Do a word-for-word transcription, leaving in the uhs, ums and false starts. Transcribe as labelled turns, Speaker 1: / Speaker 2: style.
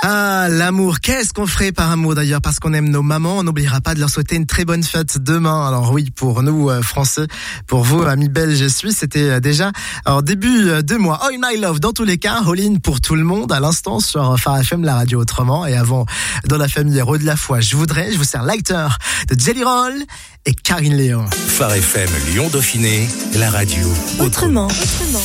Speaker 1: Ah, l'amour, qu'est-ce qu'on ferait par amour d'ailleurs, parce qu'on aime nos mamans, on n'oubliera pas de leur souhaiter une très bonne fête demain. Alors oui, pour nous euh, Français, pour vous amis belges et suisses, c'était euh, déjà en début euh, de mois. Oh My Love, dans tous les cas, all in pour tout le monde, à l'instant sur Phare F M, la radio autrement, et avant, dans la famille Héros de la foi, je voudrais, je vous sers Lighter de Jelly Roll et Karine Léon.
Speaker 2: Phare F M Lyon Dauphiné, la radio
Speaker 3: autrement. autrement.